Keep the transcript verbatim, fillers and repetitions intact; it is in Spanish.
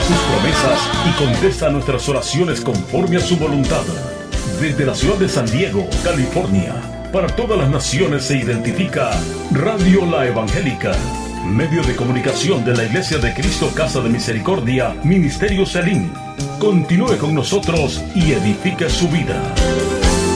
sus promesas y contesta nuestras oraciones conforme a su voluntad. Desde la ciudad de San Diego, California, para todas las naciones se identifica Radio La Evangélica, medio de comunicación de la Iglesia de Cristo Casa de Misericordia, Ministerio Selim. Continúe con nosotros y edifique su vida.